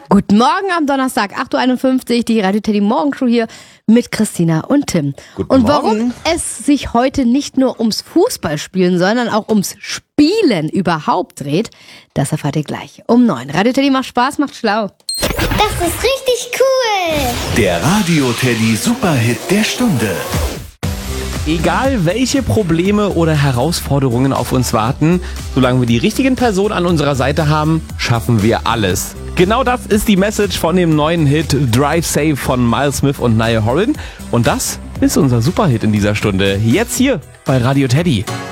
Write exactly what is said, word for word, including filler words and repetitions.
Guten Morgen am Donnerstag, acht Uhr einundfünfzig, die Radio Teddy Morgenshow hier mit Christina und Tim. Guten und warum Morgen. es sich heute nicht nur ums Fußballspielen, sondern auch ums Spielen überhaupt dreht, das erfahrt ihr gleich um neun. Radio Teddy macht Spaß, macht schlau. Das ist richtig cool. Der Radio Teddy Superhit der Stunde. Egal welche Probleme oder Herausforderungen auf uns warten, solange wir die richtigen Personen an unserer Seite haben, schaffen wir alles. Genau das ist die Message von dem neuen Hit Drive Safe von Miles Smith und Niall Horan. Und das ist unser Superhit in dieser Stunde. Jetzt hier bei Radio Teddy.